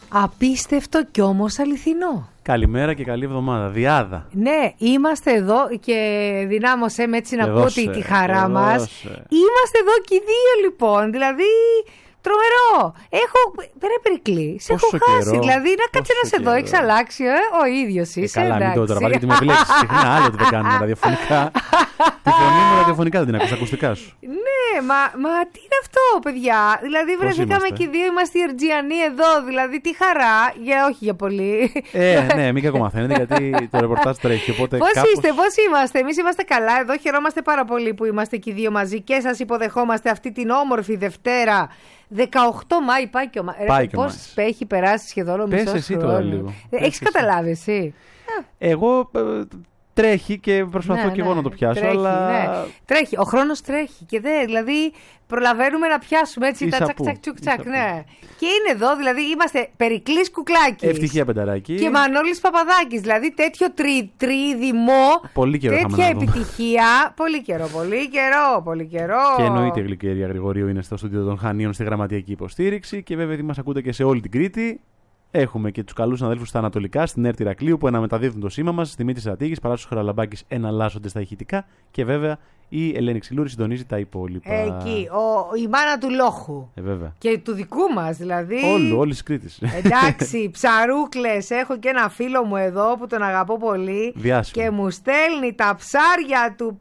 Απίστευτο κι όμως αληθινό. Καλημέρα και καλή εβδομάδα. Διάδα. Ναι, είμαστε εδώ και δυνάμωσέ με έτσι να πω τη χαρά μας. Είμαστε εδώ και οι δύο λοιπόν, δηλαδή τρομερό. Ρε Περικλή, σε έχω χάσει. Καιρό, δηλαδή να κάτσε να σε δω, έχεις αλλάξει, ο ίδιος είσαι. Καλά, μην το τραβάτε γιατί με επιλέξεις συχνά, άλλο ότι δεν κάνουμε ραδιοφωνικά. Τη φωνή μου ραδιοφωνικά δεν την ακούς, ακουστικά σου. Ναι, μα τι είναι αυτό, παιδιά. Δηλαδή βρεθήκαμε και οι δύο, είμαστε οι Ερτζιανοί εδώ. Δηλαδή τι χαρά, όχι για πολύ. Ναι, μην κακομαθαίνετε γιατί το ρεπορτάζ τρέχει. Πώς είμαστε, εμείς είμαστε καλά εδώ. Χαιρόμαστε πάρα πολύ που είμαστε και οι δύο μαζί και σας υποδεχόμαστε αυτή την όμορφη Δευτέρα. 18 Μάη πάει και ο Μάη. Πώς έχει περάσει σχεδόν ο μισός χρόνος. Πες εσύ τώρα λίγο. Έχεις καταλάβει εσύ? Εγώ τρέχει και προσπαθώ και εγώ να το πιάσω. Τρέχει, αλλά... τρέχει. Ο χρόνος τρέχει και δηλαδή προλαβαίνουμε να πιάσουμε έτσι τα τσακ τσακ τσουκ τσακ. Ναι. Και είναι εδώ, δηλαδή είμαστε Περικλής Κουκλάκης. Ευτυχία Πενταράκη. Και Μανώλης Παπαδάκης. Δηλαδή τέτοιο τρίδημο. Πολύ καιρό τέτοια επιτυχία. Πολύ καιρό. Και εννοείται η Γλυκερία Γρηγορίου είναι στο στούντιο των Χανίων στη γραμματιακή υποστήριξη. Και βέβαια μας ακούτε και σε όλη την Κρήτη. Έχουμε και τους καλούς αδέλφους στα Ανατολικά, στην Έρτη Ηρακλείου που αναμεταδίδουν το σήμα μας, στη Μύτη Στρατήγης, Παράσος Χαραλαμπάκης εναλλάσσονται στα ηχητικά και βέβαια η Ελένη Ξυλούρη συντονίζει τα υπόλοιπα. Εκεί, η μάνα του Λόχου. Βέβαια. Και του δικού μας δηλαδή. Όλη τη Κρήτη. Εντάξει, ψαρούκλες. Έχω και ένα φίλο μου εδώ που τον αγαπώ πολύ. Διάσημο. Και μου στέλνει τα ψάρια του.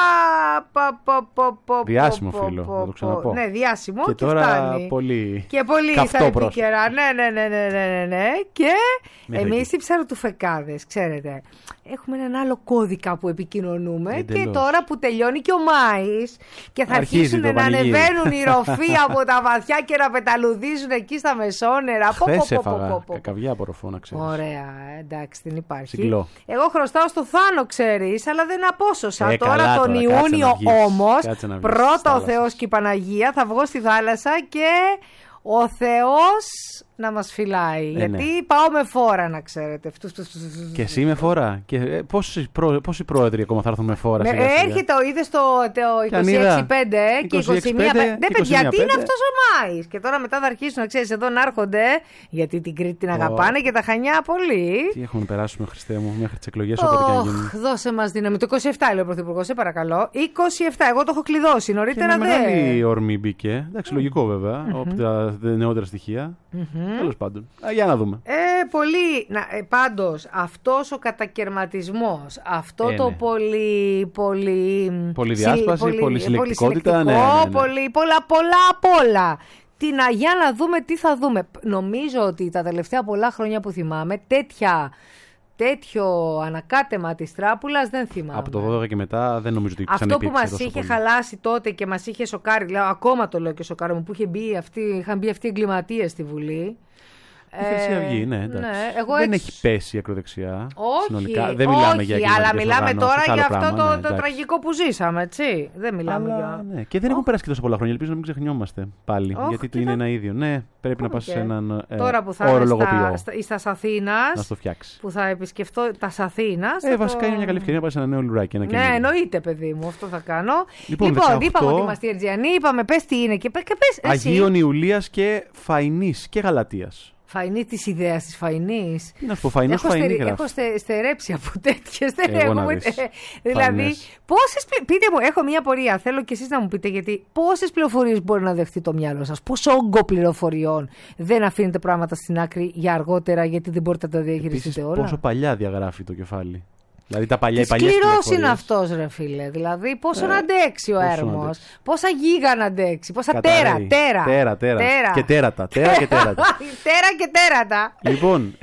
Διάσημο φίλο, να το ξαναπώ. Ναι, διάσημο και τώρα φτάνει. Πολύ. Και πολύ καυτό επίκαιρα. Ναι. Και εμείς οι ψαρωτουφεκάδες, ξέρετε, έχουμε έναν άλλο κώδικα που επικοινωνούμε. Και τώρα που τελειώνει και ο Μάης και θα αρχίσουν να ανεβαίνουν οι ροφοί από τα βαθιά και να πεταλουδίζουν εκεί στα μεσόνερα. Χθες έφαγα κακαβιά από ροφό, να ξέρεις. Ωραία, εντάξει, δεν υπάρχει. Συγκλώ. Εγώ χρωστάω στο Θάνο, ξέρεις, αλλά δεν απόσωσα. Τώρα τον Ιούνιο όμως, πρώτα ο Θεός και η Παναγία, θα βγω στη θάλασσα και ο Θεός να μας φυλάει. Γιατί ναι. πάω με φόρα, να ξέρετε. Και εσύ με φόρα. Και πόσοι πρόεδροι ακόμα θα έρθουν με φόρα? Έρχεται είδες το 26-5 και 21-5. Ναι, παιδιά, τι είναι αυτός ο Μάης? Και τώρα μετά θα αρχίσουν να ξέρεις εδώ να έρχονται. Γιατί την Κρήτη την αγαπάνε και τα Χανιά πολύ. Τι έχουμε περάσουμε, Χριστέ μου, μέχρι τις εκλογές όποτε και να γίνουν. Δώσε μας δύναμη. Το 27 λέει ο Πρωθυπουργός, σε παρακαλώ. 27, εγώ το έχω κλειδώσει. Νωρίτερα δεν. Μεγάλη ορμή μπήκε. Εντάξει, λογικό βέβαια. Από τα νεότερα στοιχεία. Τέλος πάντων. Για να δούμε. Πολύ. Πάντως, αυτός ο κατακαιρματισμός, αυτό το πολυδιάσπαση, πολυσυλλεκτικότητα. Ναι. Πολλά απ' όλα. Για να δούμε τι θα δούμε. Νομίζω ότι τα τελευταία πολλά χρόνια που θυμάμαι, τέτοιο ανακάτεμα της τράπουλας δεν θυμάμαι. Από το 12 και μετά δεν νομίζω ότι αυτό που μας είχε χαλάσει τότε και μας είχε σοκάρει, λέω, ακόμα το λέω και σοκάρω μου, που είχαν μπει αυτοί οι εγκληματίες στη Βουλή. Η Χρυσή Αυγή, ναι, εντάξει. Δεν έχει πέσει η ακροδεξιά. Όχι, συνολικά. Δεν μιλάμε για αλλά μιλάμε τώρα για αυτό πράγμα, το τραγικό που ζήσαμε, έτσι. Δεν μιλάμε για. Ναι. Και δεν έχουν περάσει και τόσο πολλά χρόνια. Ελπίζω να μην ξεχνιόμαστε πάλι. Γιατί είναι ένα ίδιο. Ναι, πρέπει να πας σε έναν τώρα που θα είμαι στα Αθήνας, να στο φτιάξει. που θα επισκεφτώ τα Αθήνας. Βασικά είναι μια καλή ευκαιρία να πας σε ένα νέο λουράκι. Ναι, εννοείται, παιδί μου, αυτό θα κάνω. Λοιπόν, είπαμε ότι είμαστε Ερτζιανοί, είπαμε πες τι είναι και πες. Αγίων Ιουλίας και Φαϊνής και Γαλατίας. Φαϊνή της ιδέας της Φαϊνής. Τι να σου πω, Φαϊνός Φαϊνή γράφει. Έχω στερέψει από τέτοιες. Δηλαδή, πείτε μου, έχω μια πορεία. Θέλω και εσείς να μου πείτε, γιατί πόσες πληροφορίες μπορεί να δεχτεί το μυαλό σας, πόσο όγκο πληροφοριών δεν αφήνετε πράγματα στην άκρη για αργότερα, γιατί δεν μπορείτε να τα διαχειριστείτε όλα. Πόσο παλιά διαγράφει το κεφάλι. Δηλαδή τα παλιά, τι σκληρός είναι αυτός, ρε φίλε. Δηλαδή πόσο να αντέξει ο έρμος, πόσα γίγα να αντέξει, πόσα τέρα. Και τέρατα. Τέρα και τέρατα. Λοιπόν,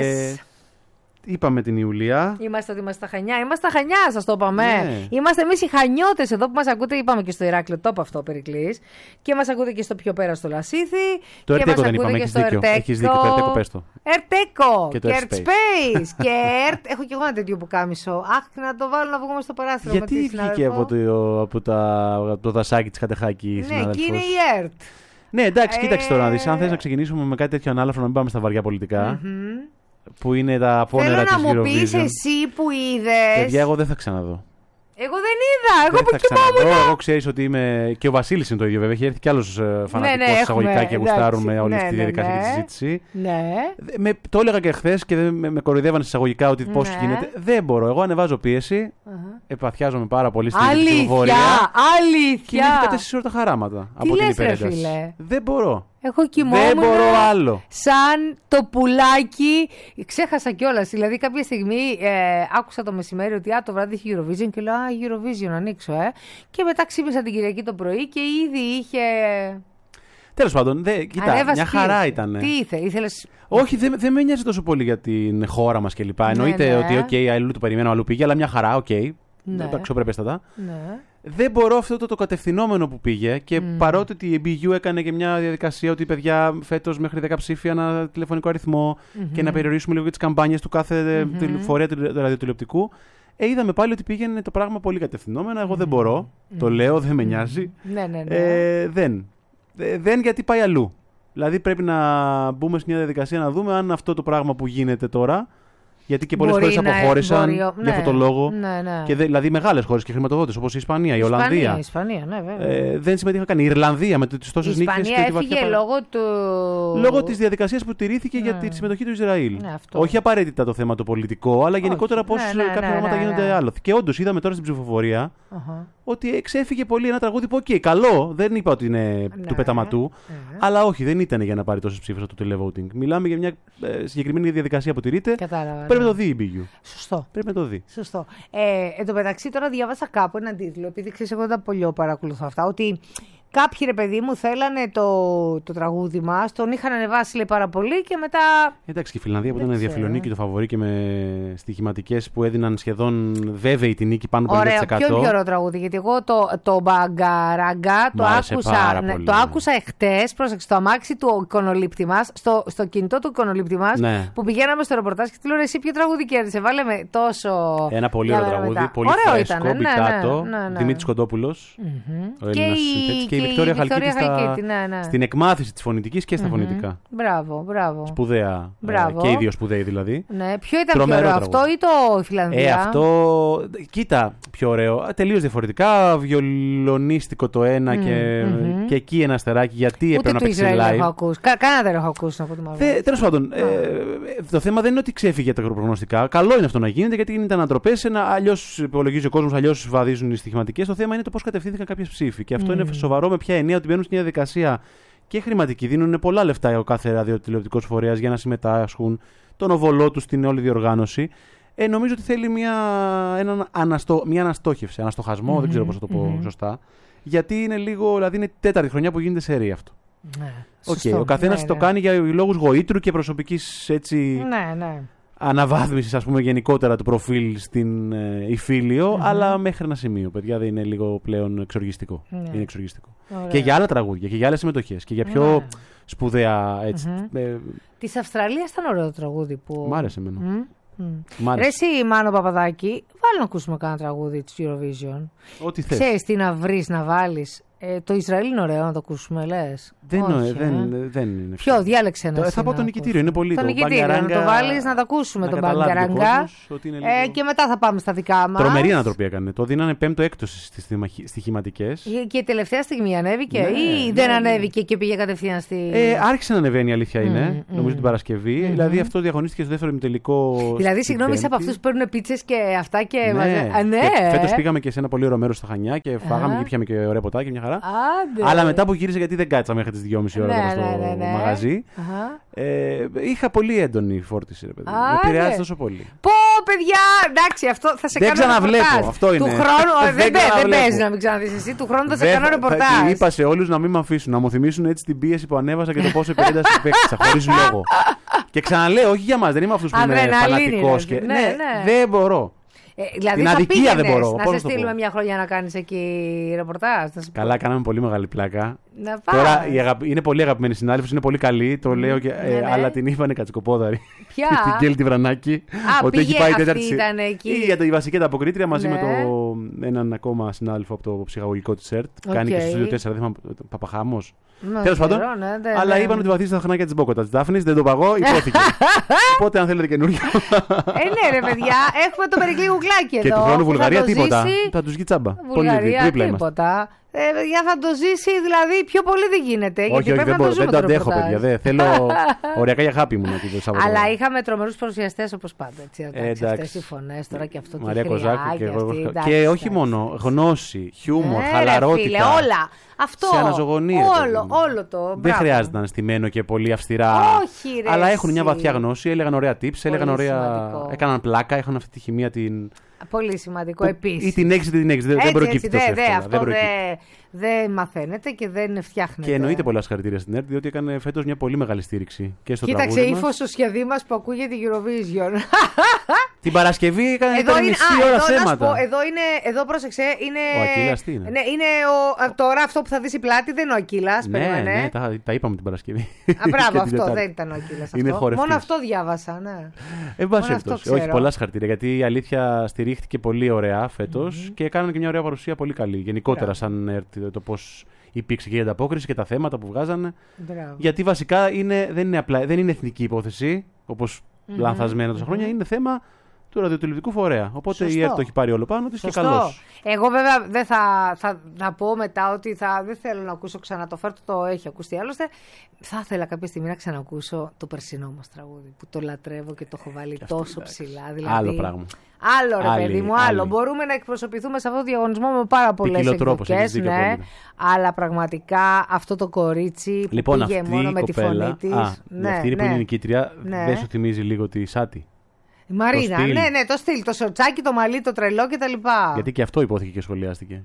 είπαμε την Ιουλία. Είμαστε στα Χανιά. Είμαστε στα Χανιά, σας το είπαμε. Ναι. Είμαστε εμείς οι Χανιώτες εδώ που μας ακούτε. Είπαμε και στο Ηράκλειο, το είπα αυτό, Περικλής. Και μας ακούτε και στο πιο πέρα στο Λασίθι. Το Ερτέκο δεν είπαμε, έχεις δίκιο. Έχεις δίκιο, το Ερτέκο πες το. Ερτέκο και το Ertspace. Και έχω και εγώ ένα τέτοιο που κάμισο. Αχ, να το βάλω να βγούμε στο παράθυρο. Γιατί βγήκε από το δασάκι της Κατεχάκη. Ναι, εκεί είναι η ΕΡΤ. Ναι, εντάξει, κοίταξε τώρα να δεις. Αν θες να ξεκινήσουμε με κάτι τέτοιο ανάλαφρο, να μην πάμε στα βαριά πολιτικά. Που είναι τα απόνερα της Eurovision. Θέλω να μου πεις εσύ που είδες. Παιδιά, εγώ δεν θα ξαναδώ. Εγώ δεν είδα, εγώ που κοιμόμουν. Εγώ ξέρεις ότι είμαι. Και ο Βασίλης είναι το ίδιο, βέβαια. Έχει έρθει κι άλλος φανατικός εισαγωγικά και γουστάρουμε όλη αυτή τη διαδικασία και τη συζήτηση. Το έλεγα και χθες και με κοροϊδεύαν εισαγωγικά ότι πώς γίνεται. Δεν μπορώ. Εγώ ανεβάζω πίεση, επαθιάζομαι πάρα πολύ στην ψηφοφορία. Αλήθεια! Και 4 ώρες τα χαράματα από την υπερένταση. Δεν μπορώ. Εγώ κοιμόμουν. Δεν μπορώ άλλο. Σαν το πουλάκι. Ξέχασα κιόλας. Δηλαδή, κάποια στιγμή άκουσα το μεσημέρι ότι το βράδυ είχε Eurovision και λέω Eurovision, ανοίξω. Και μετά ξύπνησα την Κυριακή το πρωί και ήδη είχε. Τέλος πάντων, κοίτα, μια χαρά ήταν. Τι ήθελες. Όχι, δεν με νοιάζει τόσο πολύ για την χώρα μας κλπ. Εννοείται ότι, αλλού το περιμένω, αλλού πήγε, αλλά μια χαρά, αξιοπρεπέστατα. Δεν μπορώ αυτό το κατευθυνόμενο που πήγε και παρότι η BU έκανε και μια διαδικασία ότι παιδιά φέτος μέχρι 10 ψήφια ένα τηλεφωνικό αριθμό και να περιορίσουμε λίγο τις καμπάνιες του κάθε φορέα του ραδιοτηλεοπτικού, είδαμε πάλι ότι πήγαινε το πράγμα πολύ κατευθυνόμενα. Εγώ δεν μπορώ, το λέω, δεν με νοιάζει. Δεν γιατί πάει αλλού. Δηλαδή πρέπει να μπούμε σε μια διαδικασία να δούμε αν αυτό το πράγμα που γίνεται τώρα. Γιατί και πολλές χώρες αποχώρησαν για αυτόν τον λόγο. Και δηλαδή μεγάλες χώρες και χρηματοδότες όπως η Ισπανία, η Ολλανδία. Η Ισπανία, ναι, βέβαια. Δεν συμμετείχαν καν. Η Ιρλανδία με τις τόσες νίκες. Η Ισπανία έφυγε λόγω της διαδικασίας που τηρήθηκε για τη συμμετοχή του Ισραήλ. Όχι απαραίτητα το θέμα το πολιτικό, αλλά γενικότερα πώς κάποια πράγματα γίνονται άλλο. Και όντως είδαμε τώρα στην ψηφοφορία ότι εξέφυγε πολύ ένα τραγούδι που καλό, δεν είπα ότι είναι του πεταματού, αλλά όχι, δεν ήταν για να πάρει τόσες ψήφους από το televoting. Μιλάμε για μια συγκεκριμένη διαδικασία που τηρείται. Πρέπει να το δει η BU. Σωστό. Πρέπει να το δει. Σωστό. Εν τω μεταξύ, τώρα διάβασα κάπου έναν τίτλο, επειδή ξέρεις, εγώ τα πολύ παρακολουθώ αυτά, ότι κάποιοι ρε παιδί μου θέλανε το τραγούδι μας, τον είχαν ανεβάσει λέει πάρα πολύ και μετά. Εντάξει, και η Φιλανδία που ήταν διαφιλονίκη το φαβορί και με στοιχηματικές που έδιναν σχεδόν βέβαιη την νίκη πάνω από 50%. Ωραία, πιο ωραίο τραγούδι, γιατί εγώ το Μπαγκαράγκα το άκουσα εχθές, πρόσεξε, το αμάξι του εικονολήπτη μας, στο κινητό του εικονολήπτη μας, που πηγαίναμε στο ρεπορτάζ και του λέω εσύ ποιο τραγούδι κέρδισε, βάλε με τόσο. Ένα πολύ ωραίο τραγούδι, πολύ φρέσκο, πιτάτο, Δημήτρης Κοντόπουλος, ο Έλληνας συνθέτης. Και η Βικτόρια Χαλκίτη στην εκμάθηση της φωνητικής και στα φωνητικά. Μπράβο. Σπουδαία. Και οι δύο σπουδαίοι δηλαδή. Ναι. Ποιο ήταν πιο ωραίο, αυτό ή το Φιλανδία? Αυτό. Κοίτα, πιο ωραίο. Τελείως διαφορετικά. Βιολονίστικο το ένα και εκεί ένα αστεράκι. Γιατί έπρεπε να παίξει live. Κανένα δεν έχω ακούσει να πω τη μάλλον. Τέλος πάντων, το θέμα δεν είναι ότι ξέφυγε τα προγνωστικά. Καλό είναι αυτό να γίνεται γιατί γίνεται ανατροπές. Αλλιώς υπολογίζει ο κόσμος, αλλιώς βαδίζουν οι στοιχηματικές. Το θέμα είναι το πώς κατευθύνθηκαν κάποιες ψήφοι. Και αυτό είναι σοβαρό με ποια εννοία ότι μπαίνουν στην διαδικασία και χρηματική. Δίνουν πολλά λεφτά ο κάθε ραδιοτηλεοπτικός φορέας για να συμμετάσχουν, τον οβολό του στην όλη διοργάνωση. Νομίζω ότι θέλει μια αναστόχευση, αναστοχασμό, δεν ξέρω πώς θα το πω σωστά. Γιατί είναι λίγο, δηλαδή είναι τέταρτη χρονιά που γίνεται σερί αυτό. Ο καθένας το κάνει για λόγους γοήτρου και προσωπικής έτσι. Αναβάθμισης, ας πούμε, γενικότερα του προφίλ στην Ιφίλιο, αλλά μέχρι ένα σημείο, παιδιά, δεν είναι λίγο πλέον εξοργιστικό. Είναι εξοργιστικό. Και για άλλα τραγούδια και για άλλες συμμετοχές και για πιο σπουδαία έτσι. Της Αυστραλίας ήταν ωραίο το τραγούδι που. Μ' άρεσε εμένα. Ρε εσύ Μάνο Παπαδάκη, βάλει να ακούσουμε κάνα τραγούδι της Eurovision. Ό,τι θες. Ξέρεις τι να βρεις να βάλεις. Το Ισραήλ είναι ωραίο να το ακούσουμε, λες. Δεν είναι. Ποιο, διάλεξε ένα. Θα πω το νικητήριο, είναι πολύ το νικητήριο. Να το βάλεις, να το ακούσουμε τον Μπαγκαράγκα. Και μετά θα πάμε στα δικά μας. Τρομερή ανατροπή έκανε. Το δίνανε 5ο έκτος στις στοιχηματικές. Και τελευταία στιγμή ανέβηκε ή δεν ανέβηκε και πήγε κατευθείαν στη. Άρχισε να ανεβαίνει, η αλήθεια είναι. Νομίζω την Παρασκευή. Δηλαδή αυτό διαγωνίστηκε στο δεύτερο ημιτελικό. Δηλαδή, συγγνώμη, είσαι από αυτούς που παίρνουν πίτσες και αυτά και. Φέτος πήγαμε και σε ένα πολύ ωραίο μέρος στα Χανιά και φάγαμε και πιάμε και ωραία ποτάκια, μια χαρά. Αλλά μετά που γύρισε, γιατί δεν κάτσα μέχρι τις 2,5 ώρα στο μαγαζί, είχα πολύ έντονη φόρτιση, ρε παιδί. Με επηρεάζει τόσο πολύ. Πω, παιδιά! Εντάξει, αυτό θα σε δεν κάνω ρεπορτάζ. Δεν ξαναβλέπω, αυτό είναι. Του χρόνου δεν παίζει να μην ξαναδείς εσύ. Του χρόνου θα σε κάνω ρεπορτάζ. Είπα σε όλους να μην με αφήσουν, να μου θυμίσουν έτσι την πίεση που ανέβασα και το πόσο επηρέαση παίξα, χωρίς λόγο. Και ξαναλέω, όχι για μας, δεν είμαι αυτούς που είναι φανατικός. Ναι, δεν μπορώ. Δηλαδή την αδικία δεν μπορώ. Να σε στείλουμε μια χρονιά να κάνεις εκεί ρεπορτάζ. Καλά, κάναμε πολύ μεγάλη πλάκα. Τώρα είναι πολύ αγαπημένη συνάδελφος, είναι πολύ καλή. Το λέω και. Αλλά την είπανε κατσικοπόδαρη. Ποια? Την Γκέλη τη Βρανάκη. Ότι έχει πάει τέταρτη. Ήταν εκεί. Η βασική ανταποκρίτρια μαζί με έναν ακόμα συνάδελφο από το ψυχαγωγικό της ΕΡΤ. Κάνει και στο Studio 4, δεν θυμάμαι, Παπαχάμος. Τέλος πάντων. Αλλά είπαν ότι βαθίζει τα χνάκια της Μπόκοτα της Δάφνης, δεν το παγώ, υπόθηκε. Οπότε αν θέλετε καινούργιο. Ναι, ρε παιδιά, έχουμε το Περικλή Γουκλάκι εδώ. Και του χρόνου Βουλγαρία τίποτα. Θα τους τσάμπα. Βουλγαρία τίποτα. Για θα το ζήσει, δηλαδή πιο πολύ δεν γίνεται. Όχι, δεν το αντέχω, παιδιά. Δεν θέλω οριακά για χάπη μου να το Σαββατοκύριακο. Αλλά είχαμε τρομερούς παρουσιαστές όπως πάντα. Αυτές οι φωνές τώρα και αυτό το Μαρία Κοζάκου και εγώ. Και όχι μόνο γνώση, χιούμορ, χαλαρότητα. Όλα. Αυτό. Σε αναζωογονεί. Όλο το. Δεν χρειάζεται να είναι στημένο και πολύ αυστηρά. Όχι, ρε. Αλλά έχουν μια βαθιά γνώση, έλεγαν ωραία tips, έκαναν πλάκα, είχαν αυτή τη χημεία την. Πολύ σημαντικό επίσης. Ή την έχεις ή την έχεις. Δεν προκύπτει τόσο εύκολα. Αυτό δεν μαθαίνεται και δεν φτιάχνεται. Και εννοείται πολλά συγχαρητήρια στην ΕΡΤ, διότι έκανε φέτος μια πολύ μεγάλη στήριξη και στο τραγούδι μας. Κοίταξε, ύφος στο σχεδί μας που ακούγεται Eurovision. Την Παρασκευή έκανε μισή ώρα θέματα. Εδώ πρόσεξε, είναι. Ο Ακύλας τι είναι. Ναι, είναι τώρα αυτό που θα δεις η πλάτη, δεν είναι ο Ακύλας. Ναι, τα είπαμε την Παρασκευή. Μπράβο, αυτό δεν ήταν ο Ακύλας. Μόνο αυτό διάβασα, ναι. Εν πάση περιπτώσει. Όχι, πολλά συγχαρητήρια, γιατί η αλήθεια στηρίχτηκε πολύ ωραία φέτος και κάνανε και μια ωραία παρουσία πολύ καλή. Γενικότερα, σαν ΕΡΤ, το πώς υπήρξε και η ανταπόκριση και τα θέματα που βγάζανε. Γιατί βασικά δεν είναι εθνική υπόθεση, όπως λανθασμένα τόσα χρόνια, είναι θέμα του ραδιοτηλεοπτικού φορέα. Οπότε η ΕΡΤ το έχει πάρει όλο πάνω της και καλώς. Εγώ βέβαια δεν θα πω μετά ότι δεν θέλω να ακούσω ξανά το φέρτο, το έχει ακουστεί άλλωστε. Θα ήθελα κάποια στιγμή να ξανακούσω το περσινό μας τραγούδι που το λατρεύω και το έχω βάλει τόσο ψηλά. Δηλαδή, άλλο πράγμα. Άλλο ρε παιδί μου, άλλο. Μπορούμε να εκπροσωπηθούμε σε αυτό το διαγωνισμό με πάρα πολλές εκδοχές. Ναι, αλλά πραγματικά αυτό το κορίτσι που πήγε μόνο με τη φωνή της. Αυτή που είναι η νικήτρια, δεν σου θυμίζει λίγο τη Σάτι? Η Μαρίνα, ναι, το στυλ, το σορτσάκι, το μαλλί, το τρελό κτλ. Γιατί και αυτό υπόθηκε και σχολιάστηκε.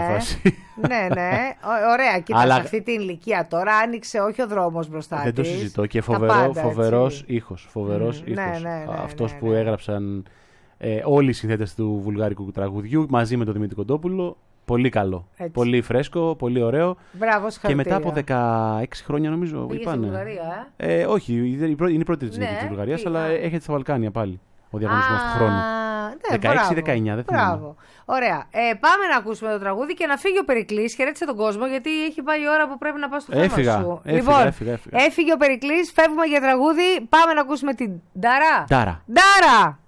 Ναι, ωραία. Κοίτα, αυτή την ηλικία τώρα άνοιξε όχι ο δρόμος μπροστά της. Δεν το συζητώ και φοβερός ήχος. Αυτός που έγραψαν όλοι οι συνθέτες του βουλγαρικού τραγουδιού μαζί με τον Δημήτρη Κοντόπουλο. Πολύ καλό. Έτσι. Πολύ φρέσκο, πολύ ωραίο. Μπράβο, και μετά από 16 χρόνια νομίζω. Πήγε στη Βουλγαρία, όχι, είναι η πρώτη της νίκης της Βουλγαρίας, αλλά έχετε στα Βαλκάνια πάλι ο διαγωνισμός του χρόνου. 16-19, δεν θυμάμαι. Ωραία. Πάμε να ακούσουμε το τραγούδι και να φύγει ο Περικλής. Χαιρέτησε τον κόσμο, γιατί έχει πάει η ώρα που πρέπει να πας στο θέμα σου. Έφυγα. Έφυγε ο Περικλής, φεύγουμε για τραγούδι. Πάμε να ακούσουμε την Ντάρα. Ντάρα.